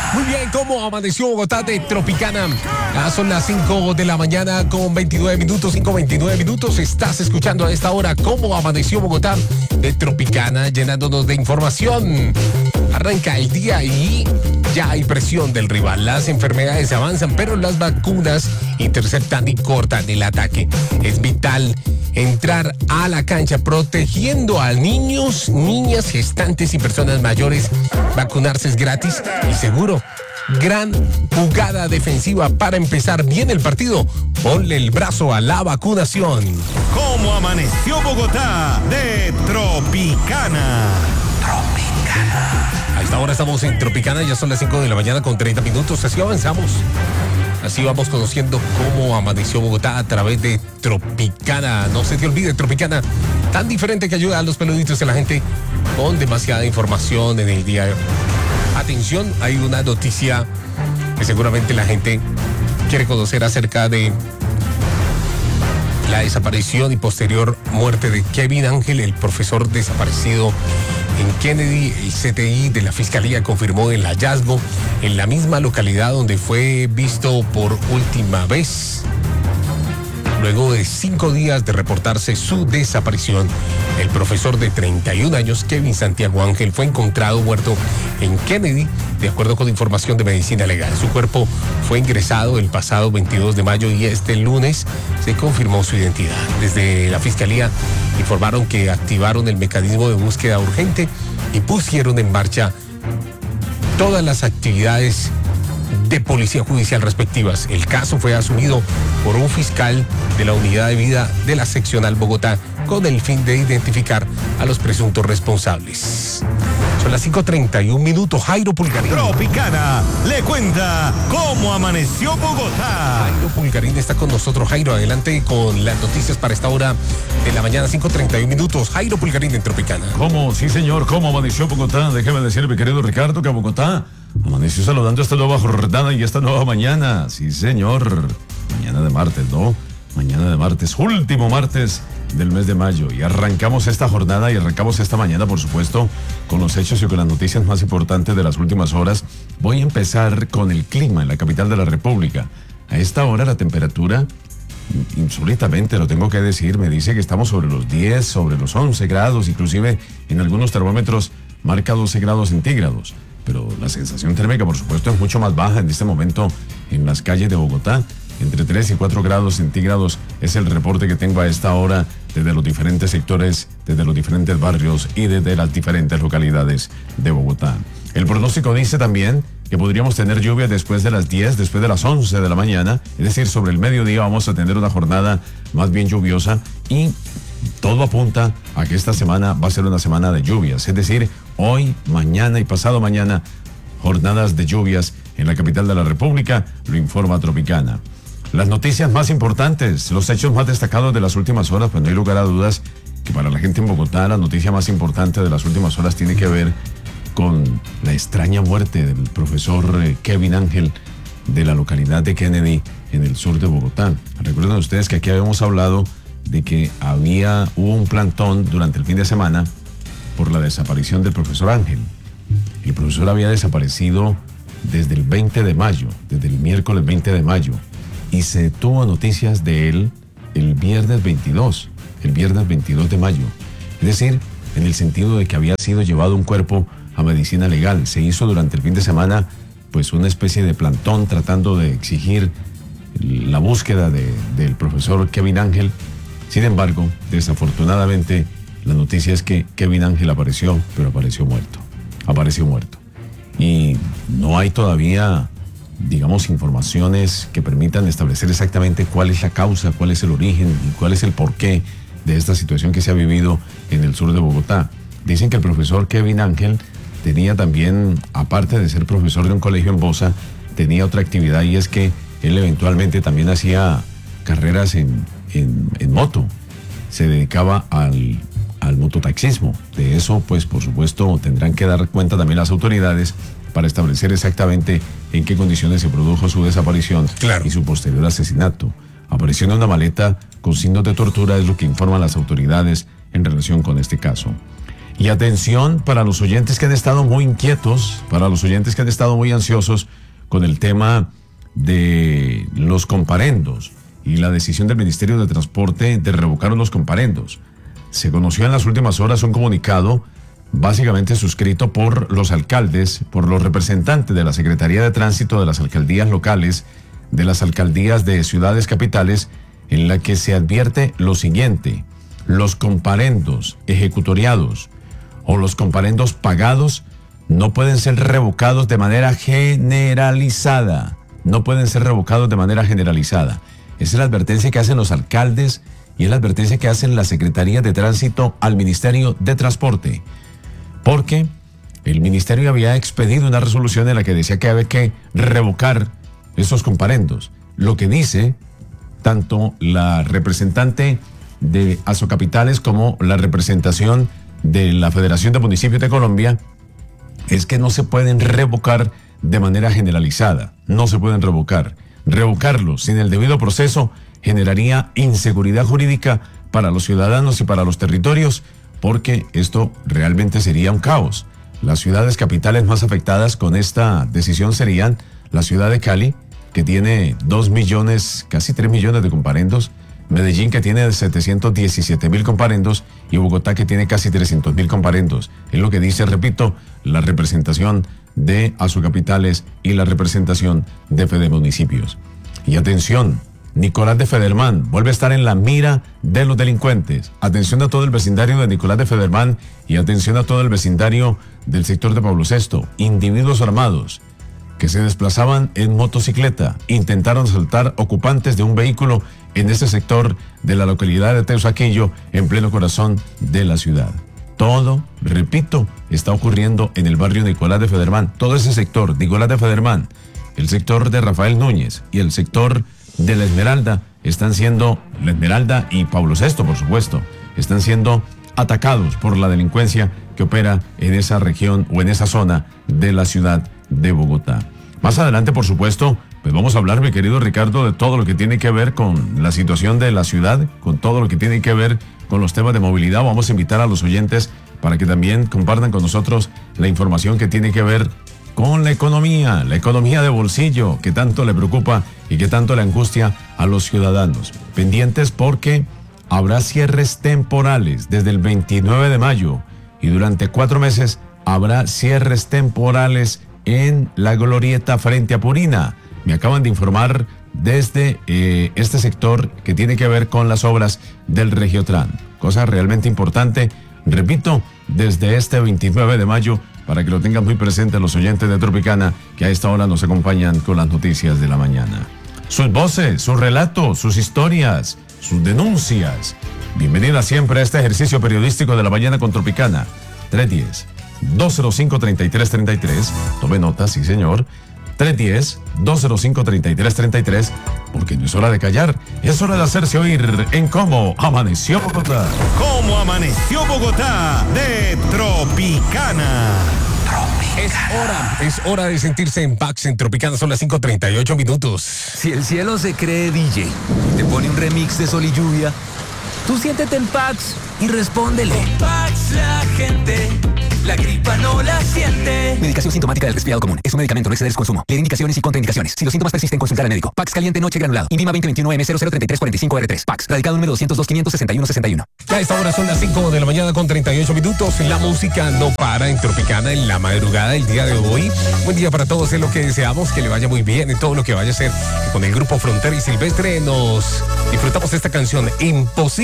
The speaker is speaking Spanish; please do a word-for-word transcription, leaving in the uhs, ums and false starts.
Muy bien, ¿cómo amaneció Bogotá de Tropicana? Ah, son las cinco de la mañana con veintinueve minutos, cinco veintinueve minutos. Estás escuchando a esta hora cómo amaneció Bogotá de Tropicana, llenándonos de información. Arranca el día y ya hay presión del rival. Las enfermedades avanzan, pero las vacunas interceptan y cortan el ataque. Es vital entrar a la cancha protegiendo a niños, niñas, gestantes y personas mayores. Vacunarse es gratis y seguro. Gran jugada defensiva para empezar bien el partido. Ponle el brazo a la vacunación. ¿Cómo amaneció Bogotá de Tropicana? Tropicana. A esta hora estamos en Tropicana, ya son las cinco de la mañana con treinta minutos. Así avanzamos. Así vamos conociendo cómo amaneció Bogotá a través de Tropicana. No se te olvide, Tropicana, tan diferente que ayuda a los peluditos de la gente con demasiada información en el día. Atención, hay una noticia que seguramente la gente quiere conocer acerca de la desaparición y posterior muerte de Kevin Ángel, el profesor desaparecido en Kennedy. El C T I de la Fiscalía confirmó el hallazgo en la misma localidad donde fue visto por última vez. Luego de cinco días de reportarse su desaparición, el profesor de treinta y un años, Kevin Santiago Ángel, fue encontrado muerto en Kennedy, de acuerdo con información de Medicina Legal. Su cuerpo fue ingresado el pasado veintidós de mayo y este lunes se confirmó su identidad. Desde la Fiscalía informaron que activaron el mecanismo de búsqueda urgente y pusieron en marcha todas las actividades de policía judicial respectivas. El caso fue asumido por un fiscal de la Unidad de Vida de la Seccional Bogotá con el fin de identificar a los presuntos responsables. Son las cinco treinta y un minutos. Jairo Pulgarín. Tropicana le cuenta cómo amaneció Bogotá. Jairo Pulgarín está con nosotros. Jairo, adelante con las noticias para esta hora de la mañana, cinco treinta y un minutos. Jairo Pulgarín en Tropicana. ¿Cómo? Sí, señor. ¿Cómo amaneció Bogotá? Déjeme decirle, mi querido Ricardo, que Bogotá amaneció saludando esta nueva jornada y esta nueva mañana. Sí, señor. Mañana de martes, ¿no? Mañana de martes, último martes del mes de mayo. Y arrancamos esta jornada y arrancamos esta mañana, por supuesto, con los hechos y con las noticias más importantes de las últimas horas. Voy a empezar con el clima en la capital de la República. A esta hora la temperatura, insólitamente lo tengo que decir, me dice que estamos sobre los diez, sobre los once grados, inclusive en algunos termómetros marca doce grados centígrados. Pero la sensación térmica, por supuesto, es mucho más baja en este momento en las calles de Bogotá. Entre tres y cuatro grados centígrados es el reporte que tengo a esta hora desde los diferentes sectores, desde los diferentes barrios y desde las diferentes localidades de Bogotá. El pronóstico dice también que podríamos tener lluvia después de las diez, después de las once de la mañana, es decir, sobre el mediodía vamos a tener una jornada más bien lluviosa y todo apunta a que esta semana va a ser una semana de lluvias, es decir, hoy, mañana y pasado mañana, jornadas de lluvias en la capital de la República, lo informa Tropicana. Las noticias más importantes, los hechos más destacados de las últimas horas, pues no hay lugar a dudas que para la gente en Bogotá la noticia más importante de las últimas horas tiene que ver con la extraña muerte del profesor Kevin Ángel de la localidad de Kennedy en el sur de Bogotá. Recuerden ustedes que aquí habíamos hablado de que había, hubo un plantón durante el fin de semana por la desaparición del profesor Ángel. El profesor había desaparecido desde el veinte de mayo, desde el miércoles veinte de mayo, y se tuvo noticias de él el viernes veintidós, el viernes veintidós de mayo. Es decir, en el sentido de que había sido llevado un cuerpo a medicina legal. Se hizo durante el fin de semana pues una especie de plantón tratando de exigir la búsqueda de, del profesor Kevin Ángel. Sin embargo, desafortunadamente, la noticia es que Kevin Ángel apareció, pero apareció muerto. Apareció muerto. Y no hay todavía, digamos, informaciones que permitan establecer exactamente cuál es la causa, cuál es el origen y cuál es el porqué de esta situación que se ha vivido en el sur de Bogotá. Dicen que el profesor Kevin Ángel tenía también, aparte de ser profesor de un colegio en Bosa, tenía otra actividad y es que él eventualmente también hacía carreras en, en, en moto. Se dedicaba al, al mototaxismo. De eso, pues, por supuesto, tendrán que dar cuenta también las autoridades para establecer exactamente en qué condiciones se produjo su desaparición, claro, y su posterior asesinato. Apareció en una maleta con signos de tortura, es lo que informan las autoridades en relación con este caso. Y atención para los oyentes que han estado muy inquietos, para los oyentes que han estado muy ansiosos con el tema de los comparendos y la decisión del Ministerio de Transporte de revocar los comparendos. Se conoció en las últimas horas un comunicado básicamente suscrito por los alcaldes, por los representantes de la Secretaría de Tránsito de las alcaldías locales, de las alcaldías de ciudades capitales, en la que se advierte lo siguiente: los comparendos ejecutoriados o los comparendos pagados no pueden ser revocados de manera generalizada. No pueden ser revocados de manera generalizada. Esa es la advertencia que hacen los alcaldes y es la advertencia que hacen las secretarías de tránsito al Ministerio de Transporte. Porque el ministerio había expedido una resolución en la que decía que había que revocar esos comparendos. Lo que dice tanto la representante de Asocapitales como la representación de la Federación de Municipios de Colombia es que no se pueden revocar de manera generalizada. No se pueden revocar. Revocarlos sin el debido proceso generaría inseguridad jurídica para los ciudadanos y para los territorios, porque esto realmente sería un caos. Las ciudades capitales más afectadas con esta decisión serían la ciudad de Cali, que tiene dos millones, casi tres millones de comparendos, Medellín, que tiene setecientos diecisiete mil comparendos, y Bogotá, que tiene casi trescientos mil comparendos. Es lo que dice, repito, la representación de Asocapitales y la representación de Fede Municipios. Y atención, Nicolás de Federman vuelve a estar en la mira de los delincuentes. Atención a todo el vecindario de Nicolás de Federman y atención a todo el vecindario del sector de Pablo sexto. Individuos armados que se desplazaban en motocicleta intentaron asaltar ocupantes de un vehículo en ese sector de la localidad de Teusaquillo, en pleno corazón de la ciudad. Todo, repito, está ocurriendo en el barrio Nicolás de Federman. Todo ese sector, Nicolás de Federman, el sector de Rafael Núñez y el sector de La Esmeralda, están siendo, La Esmeralda y Pablo sexto, por supuesto, están siendo atacados por la delincuencia que opera en esa región o en esa zona de la ciudad de Bogotá. Más adelante, por supuesto, pues vamos a hablar, mi querido Ricardo, de todo lo que tiene que ver con la situación de la ciudad, con todo lo que tiene que ver con los temas de movilidad. Vamos a invitar a los oyentes para que también compartan con nosotros la información que tiene que ver con la economía, la economía de bolsillo, que tanto le preocupa y que tanto le angustia a los ciudadanos. Pendientes porque habrá cierres temporales desde el veintinueve de mayo y durante cuatro meses habrá cierres temporales en la glorieta frente a Purina. Me acaban de informar desde eh, este sector que tiene que ver con las obras del Regiotran. Cosa realmente importante, repito, desde este veintinueve de mayo, para que lo tengan muy presente los oyentes de Tropicana, que a esta hora nos acompañan con las noticias de la mañana. Sus voces, sus relatos, sus historias, sus denuncias. Bienvenida siempre a este ejercicio periodístico de la mañana con Tropicana. tres uno cero, dos cero cinco, tres tres tres tres. Tome nota, sí señor. tres uno cero, dos cero cinco, tres tres tres tres. Porque no es hora de callar, es hora de hacerse oír en Cómo Amaneció Bogotá. ¿Cómo amaneció Bogotá? De Tropicana. Es hora, es hora de sentirse en paz en Tropicana. Son las cinco treinta y ocho minutos. Si el cielo se cree D J y te pone un remix de Sol y Lluvia, tú siéntete en Pax y respóndele. Con Pax la gente, la gripa no la siente. Medicación sintomática del resfriado común. Es un medicamento, no exceder su consumo. Leer indicaciones y contraindicaciones. Si los síntomas persisten, consultar al médico. Pax caliente noche granulado. INVIMA veinte veintiuno M cero cero treinta y tres cuarenta y cinco R tres. Pax. Radicado número doscientos dos, quinientos sesenta y uno, sesenta y uno. Ya a esta hora son las cinco de la mañana con treinta y ocho minutos. La música no para en Tropicana en la madrugada del día de hoy. Buen día para todos, es lo que deseamos, que le vaya muy bien en todo lo que vaya a hacer. Con el grupo Frontera y Silvestre nos disfrutamos de esta canción Imposible.